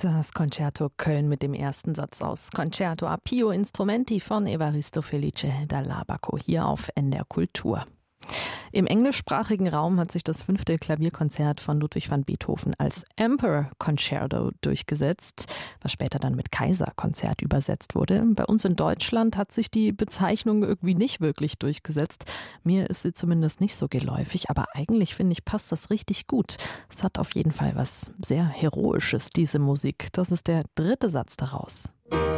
Das Concerto Köln mit dem ersten Satz aus Concerto a Pio Instrumenti von Evaristo Felice Dall'Abaco hier auf NDR Kultur. Im englischsprachigen Raum hat sich das 5. Klavierkonzert von Ludwig van Beethoven als Emperor Concerto durchgesetzt, was später dann mit Kaiserkonzert übersetzt wurde. Bei uns in Deutschland hat sich die Bezeichnung irgendwie nicht wirklich durchgesetzt. Mir ist sie zumindest nicht so geläufig, aber eigentlich finde ich, passt das richtig gut. Es hat auf jeden Fall was sehr Heroisches, diese Musik. Das ist der 3. Satz daraus.